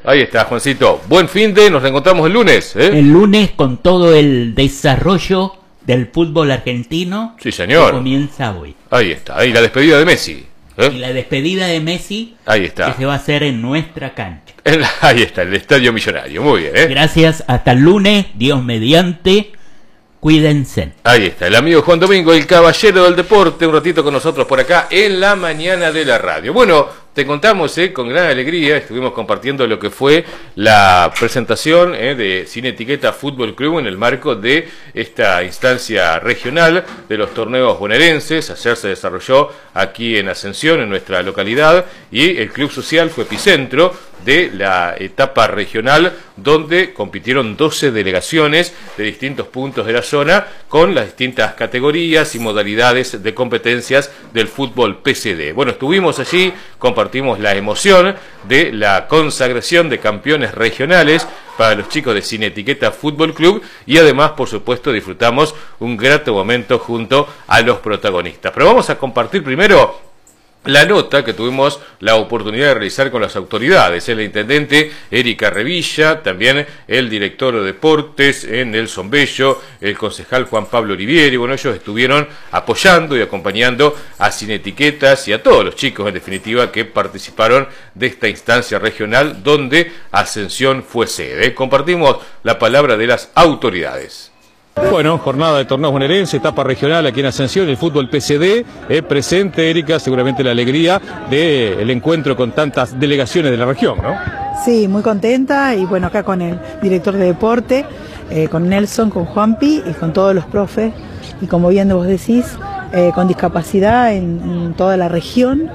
Ahí está, Juancito. Buen fin de, nos reencontramos el lunes. El lunes con todo el desarrollo del fútbol argentino. Sí, señor. Que comienza hoy. Ahí está, ahí la despedida de Messi. Y la despedida de Messi. Ahí está. Que se va a hacer en nuestra cancha. Ahí está, el Estadio Millonario. Muy bien, Gracias, hasta el lunes, Dios mediante. Cuídense. Ahí está, el amigo Juan Domingo, el caballero del deporte, un ratito con nosotros por acá en la mañana de la radio. Bueno, te contamos con gran alegría, estuvimos compartiendo lo que fue la presentación de Sin Etiqueta Fútbol Club en el marco de esta instancia regional de los torneos bonaerenses. Ayer se desarrolló aquí en Ascensión, en nuestra localidad, y el Club Social fue epicentro de la etapa regional, donde compitieron 12 delegaciones de distintos puntos de la zona con las distintas categorías y modalidades de competencias del fútbol PCD. Bueno, estuvimos allí, compartimos la emoción de la consagración de campeones regionales para los chicos de Sin Etiqueta Fútbol Club y además, por supuesto, disfrutamos un grato momento junto a los protagonistas. Pero vamos a compartir primero la nota que tuvimos la oportunidad de realizar con las autoridades, el intendente Erika Revilla, también el director de deportes Nelson Bello, el concejal Juan Pablo Olivieri. Bueno, ellos estuvieron apoyando y acompañando a Sin Etiquetas y a todos los chicos, en definitiva, que participaron de esta instancia regional donde Ascensión fue sede. Compartimos la palabra de las autoridades. Bueno, jornada de torneos bonaerenses, etapa regional aquí en Ascensión, el fútbol PCD, presente, Erika, seguramente la alegría del encuentro con tantas delegaciones de la región, ¿no? Sí, muy contenta, y bueno, acá con el director de deporte, con Nelson, con Juanpi y con todos los profes, y como bien vos decís, con discapacidad en toda la región.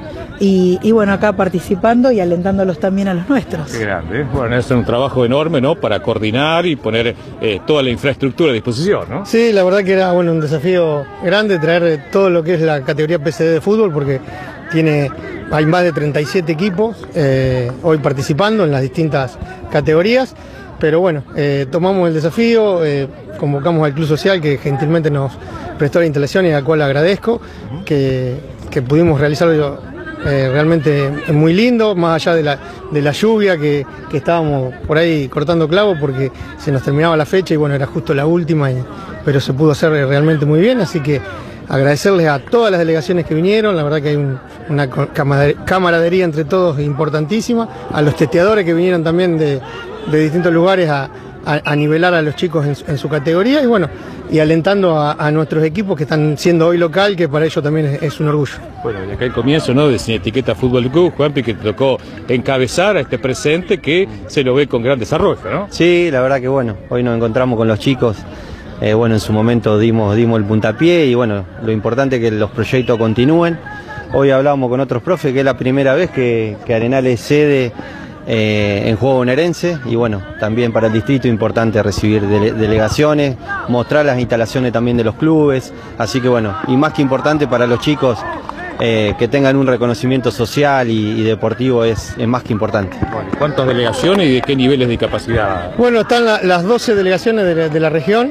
Y bueno, acá participando y alentándolos también a los nuestros. Qué grande. Bueno, es un trabajo enorme, ¿no? Para coordinar y poner toda la infraestructura a disposición, ¿no? Sí, la verdad que era un desafío grande traer todo lo que es la categoría PCD de fútbol, porque hay más de 37 equipos hoy participando en las distintas categorías. Pero bueno, tomamos el desafío, convocamos al Club Social, que gentilmente nos prestó la instalación y al cual agradezco, que pudimos realizarlo. Realmente es muy lindo, más allá de la lluvia que estábamos por ahí cortando clavos porque se nos terminaba la fecha y bueno, era justo la última, pero se pudo hacer realmente muy bien, así que agradecerles a todas las delegaciones que vinieron. La verdad que hay una camaradería entre todos importantísima, a los testeadores que vinieron también de distintos lugares a nivelar a los chicos en su categoría y bueno, y alentando a nuestros equipos que están siendo hoy local, que para ellos también es un orgullo. Bueno, y acá el comienzo, ¿no?, de Sin Etiqueta Fútbol Club, Juanpi, que te tocó encabezar a este presente que se lo ve con gran desarrollo, ¿no? Sí, la verdad que bueno, hoy nos encontramos con los chicos, bueno, en su momento dimos el puntapié y bueno, lo importante es que los proyectos continúen. Hoy hablábamos con otros profes que es la primera vez que Arenales cede en juego bonaerense y bueno, también para el distrito importante recibir delegaciones, mostrar las instalaciones también de los clubes, así que bueno, y más que importante para los chicos que tengan un reconocimiento social y deportivo es más que importante. Bueno, ¿cuántas delegaciones y de qué niveles de capacidad? Bueno, están las 12 delegaciones de la región,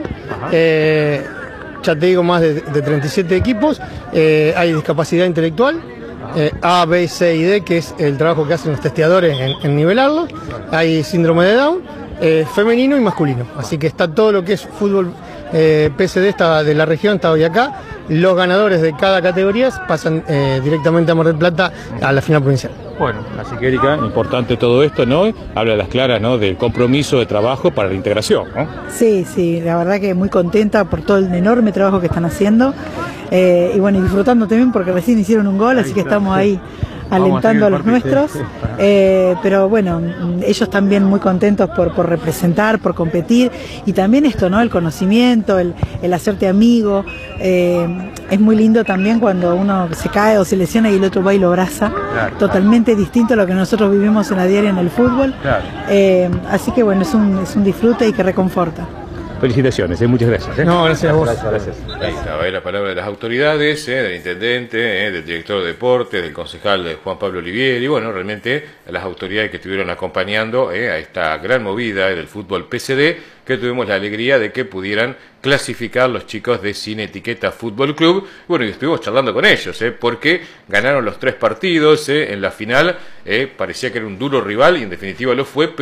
ya te digo, más de 37 equipos, hay discapacidad intelectual, A, B, C y D, que es el trabajo que hacen los testeadores en nivelarlo. Hay síndrome de Down, femenino y masculino. Así que está todo lo que es fútbol PCD de la región, está hoy acá. Los ganadores de cada categoría pasan directamente a Mar del Plata a la final provincial. Bueno, así que Erika, importante todo esto, ¿no? Habla a las claras, ¿no?, del compromiso de trabajo para la integración, ¿no? Sí, sí, la verdad que muy contenta por todo el enorme trabajo que están haciendo. Y bueno, y disfrutando también porque recién hicieron un gol, así que estamos ahí alentando a los nuestros, pero bueno, ellos también muy contentos por representar, por competir, y también esto, ¿no?, el conocimiento, el hacerte amigo. Es muy lindo también cuando uno se cae o se lesiona y el otro va y lo abraza, totalmente distinto a lo que nosotros vivimos en la diaria en el fútbol, así que bueno, es un disfrute y que reconforta. Felicitaciones, muchas gracias. No, gracias a vos. Gracias. Ahí estaba la palabra de las autoridades, del intendente, del director de deportes, del concejal Juan Pablo Olivieri, y bueno, realmente las autoridades que estuvieron acompañando a esta gran movida del fútbol PCD, que tuvimos la alegría de que pudieran clasificar los chicos de Sin Etiqueta Fútbol Club. Bueno, y estuvimos charlando con ellos, porque ganaron los 3 partidos, en la final parecía que era un duro rival y en definitiva lo fue.